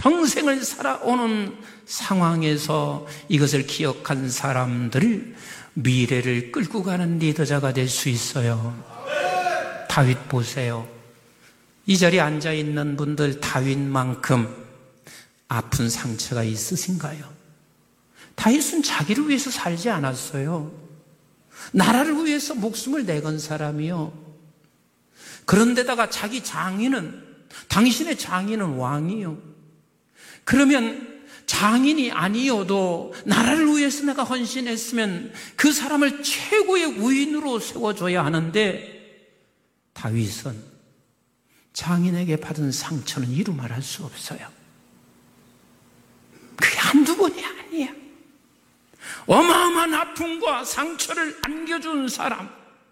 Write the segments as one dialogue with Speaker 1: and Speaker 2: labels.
Speaker 1: 평생을 살아오는 상황에서 이것을 기억한 사람들, 미래를 끌고 가는 리더자가 될 수 있어요. 다윗 보세요. 이 자리에 앉아있는 분들 다윗만큼 아픈 상처가 있으신가요? 다윗은 자기를 위해서 살지 않았어요. 나라를 위해서 목숨을 내건 사람이요. 그런데다가 자기 장인은, 당신의 장인은 왕이요. 그러면 장인이 아니어도 나라를 위해서 내가 헌신했으면 그 사람을 최고의 우인으로 세워줘야 하는데, 다윗은 장인에게 받은 상처는 이루 말할 수 없어요. 그게 한두 번이 아니야. 어마어마한 아픔과 상처를 안겨준 사람.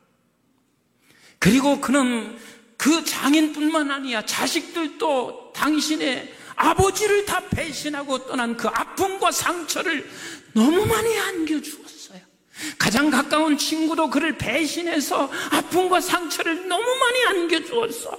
Speaker 1: 그리고 그는 그 장인뿐만 아니라 자식들도 당신의 아버지를 다 배신하고 떠난 그 아픔과 상처를 너무 많이 안겨주었어요. 가장 가까운 친구도 그를 배신해서 아픔과 상처를 너무 많이 안겨주었어.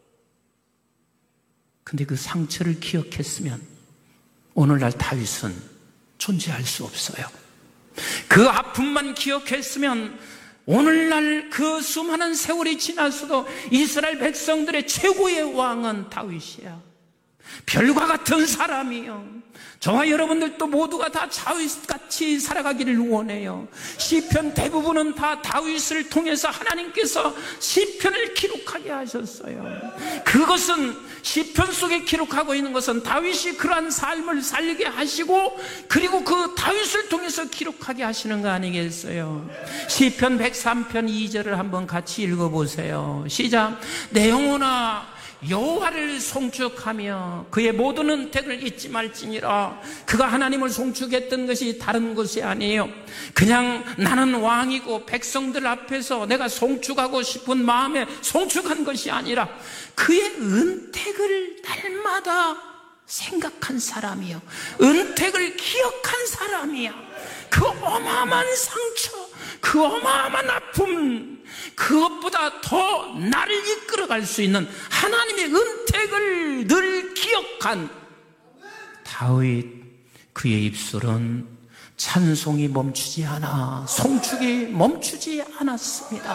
Speaker 1: 근데 그 상처를 기억했으면 오늘날 다윗은 존재할 수 없어요. 그 아픔만 기억했으면 오늘날 그 수많은 세월이 지났어도 이스라엘 백성들의 최고의 왕은 다윗이야. 별과 같은 사람이요. 저와 여러분들도 모두가 다 다윗같이 살아가기를 원해요. 시편 대부분은 다 다윗을 통해서 하나님께서 시편을 기록하게 하셨어요. 그것은 시편 속에 기록하고 있는 것은 다윗이 그러한 삶을 살게 하시고, 그리고 그 다윗을 통해서 기록하게 하시는 거 아니겠어요? 시편 103편 2절을 한번 같이 읽어보세요. 시작. 내 영혼아 여호와를 송축하며 그의 모든 은택을 잊지 말지니라. 그가 하나님을 송축했던 것이 다른 것이 아니에요. 그냥 나는 왕이고 백성들 앞에서 내가 송축하고 싶은 마음에 송축한 것이 아니라 그의 은택을 날마다 생각한 사람이요, 은택을 기억한 사람이야. 그 어마어마한 상처, 그 어마어마한 아픔, 그것보다 더 나를 이끌어갈 수 있는 하나님의 은택을 늘 기억한 다윗, 그의 입술은 찬송이 멈추지 않아 송축이 멈추지 않았습니다.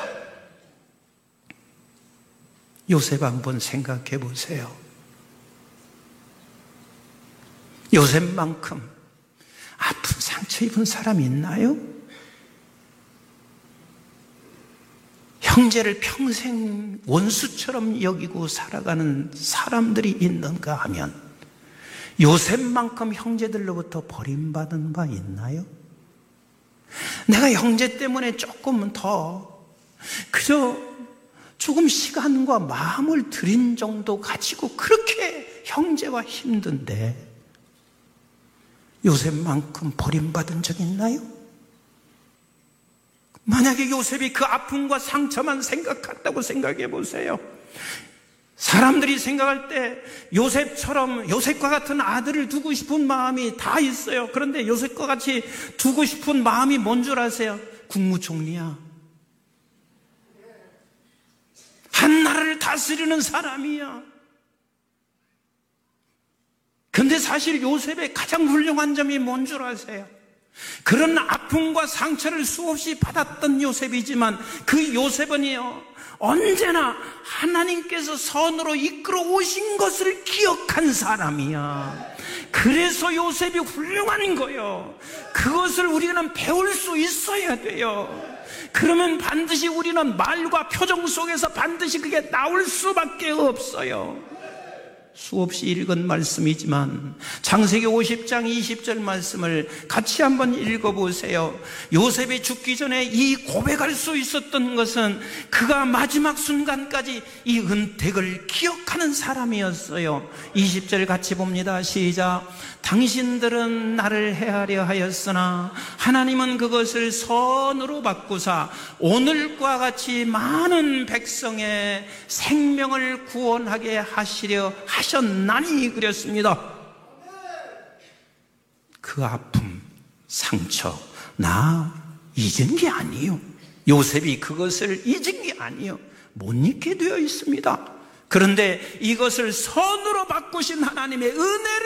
Speaker 1: 요셉 한번 생각해 보세요. 요셉만큼 아픈 상처 입은 사람이 있나요? 형제를 평생 원수처럼 여기고 살아가는 사람들이 있는가 하면 요셉만큼 형제들로부터 버림받은 바 있나요? 내가 형제 때문에 조금은 더 그저 조금 시간과 마음을 들인 정도 가지고 그렇게 형제와 힘든데 요셉만큼 버림받은 적 있나요? 만약에 요셉이 그 아픔과 상처만 생각했다고 생각해 보세요. 사람들이 생각할 때 요셉처럼, 요셉과 같은 아들을 두고 싶은 마음이 다 있어요. 그런데 요셉과 같이 두고 싶은 마음이 뭔 줄 아세요? 국무총리야. 한 나라를 다스리는 사람이야. 근데 사실 요셉의 가장 훌륭한 점이 뭔 줄 아세요? 그런 아픔과 상처를 수없이 받았던 요셉이지만 그 요셉은요, 언제나 하나님께서 선으로 이끌어 오신 것을 기억한 사람이야. 그래서 요셉이 훌륭한 거예요. 그것을 우리는 배울 수 있어야 돼요. 그러면 반드시 우리는 말과 표정 속에서 반드시 그게 나올 수밖에 없어요. 수없이 읽은 말씀이지만 창세기 50장 20절 말씀을 같이 한번 읽어보세요. 요셉이 죽기 전에 이 고백할 수 있었던 것은 그가 마지막 순간까지 이 은택을 기억하는 사람이었어요. 20절 같이 봅니다. 시작. 당신들은 나를 해하려 하였으나 하나님은 그것을 선으로 바꾸사 오늘과 같이 많은 백성의 생명을 구원하게 하시려 하셨나니 그랬습니다. 그 아픔, 상처 나 잊은 게 아니에요. 요셉이 그것을 잊은 게 아니에요. 못 잊게 되어 있습니다. 그런데 이것을 선으로 바꾸신 하나님의 은혜를